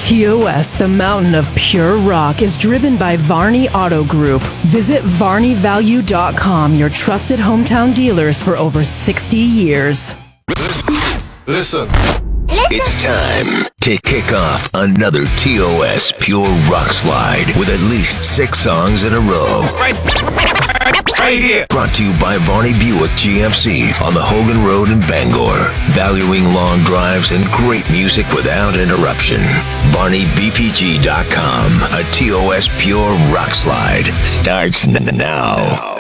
TOS, the mountain of pure rock, is driven by Varney Auto Group. Visit VarneyValue.com, your trusted hometown dealers for over 60 years. Listen. It's time to kick off another TOS Pure Rock Slide with at least 6 songs in a row. Right here. Brought to you by Varney Buick GMC on the Hogan Road in Bangor. Valuing long drives and great music without interruption. VarneyBPG.com. A TOS Pure Rock Slide starts now.